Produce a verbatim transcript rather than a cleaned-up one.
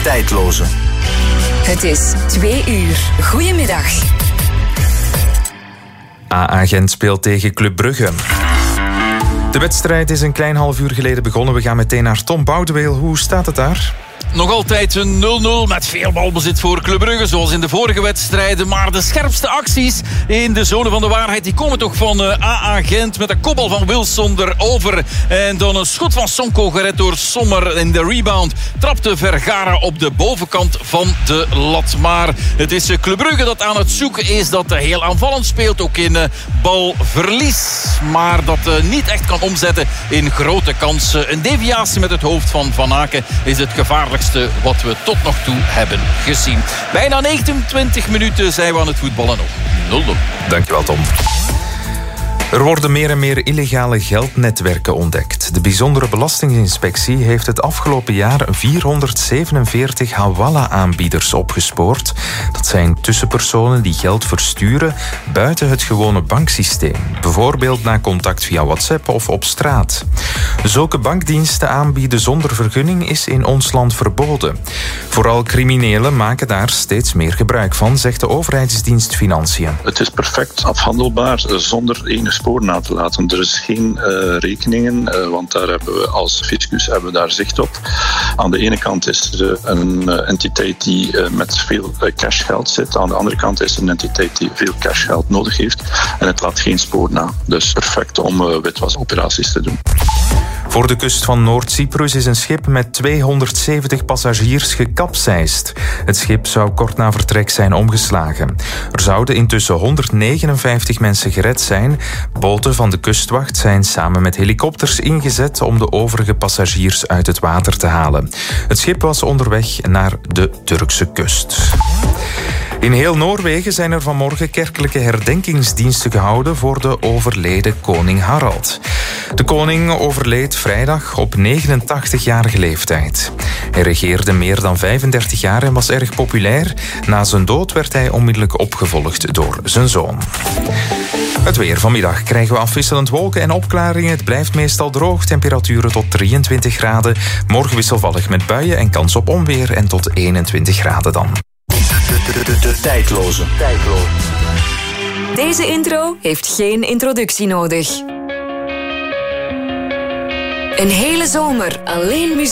Tijdloze. Het is twee uur. Goedemiddag. A-agent speelt tegen Club Brugge. De wedstrijd is een klein half uur geleden begonnen. We gaan meteen naar Tom Boudeweel. Hoe staat het daar? Nog altijd een nul nul met veel balbezit voor Club Brugge, zoals in de vorige wedstrijden. Maar de scherpste acties in de zone van de waarheid, die komen toch van uh, A-agent met een kopbal van Wilson erover. En dan een schot van Sonko gered door Sommer. In de rebound trapte Vergara op de bovenkant van de lat. Maar het is uh, Club Brugge dat aan het zoeken is, dat uh, heel aanvallend speelt, ook in uh, balverlies. Maar dat uh, niet echt kan omzetten in grote kansen. Een deviatie met het hoofd van Van Aken is het gevaarlijkste wat we tot nog toe hebben gezien. Bijna negenentwintig minuten zijn we aan het voetballen nog. nul nul. Dankjewel, Tom. Er worden meer en meer illegale geldnetwerken ontdekt. De Bijzondere Belastinginspectie heeft het afgelopen jaar vierhonderdzevenenveertig hawala-aanbieders opgespoord. Dat zijn tussenpersonen die geld versturen buiten het gewone banksysteem. Bijvoorbeeld na contact via WhatsApp of op straat. Zulke bankdiensten aanbieden zonder vergunning is in ons land verboden. Vooral criminelen maken daar steeds meer gebruik van, zegt de overheidsdienst Financiën. Het is perfect afhandelbaar zonder enige spoor na te laten. Er is geen uh, rekeningen, uh, want daar hebben we als fiscus hebben we daar zicht op. Aan de ene kant is er een uh, entiteit die uh, met veel uh, cashgeld zit. Aan de andere kant is er een entiteit die veel cashgeld nodig heeft. En het laat geen spoor na. Dus perfect om uh, witwasoperaties te doen. Voor de kust van Noord-Cyprus is een schip met tweehonderdzeventig passagiers gekapseist. Het schip zou kort na vertrek zijn omgeslagen. Er zouden intussen honderdnegenenvijftig mensen gered zijn. Boten van de kustwacht zijn samen met helikopters ingezet om de overige passagiers uit het water te halen. Het schip was onderweg naar de Turkse kust. In heel Noorwegen zijn er vanmorgen kerkelijke herdenkingsdiensten gehouden voor de overleden koning Harald. De koning overleed vrijdag op negenentachtigjarige leeftijd. Hij regeerde meer dan vijfendertig jaar en was erg populair. Na zijn dood werd hij onmiddellijk opgevolgd door zijn zoon. Het weer. Vanmiddag krijgen we afwisselend wolken en opklaringen. Het blijft meestal droog. Temperaturen tot drieëntwintig graden. Morgen wisselvallig met buien en kans op onweer en tot eenentwintig graden dan. De, de, de, de tijdloze. Tijdloze. Deze intro heeft geen introductie nodig. Een hele zomer alleen muziek.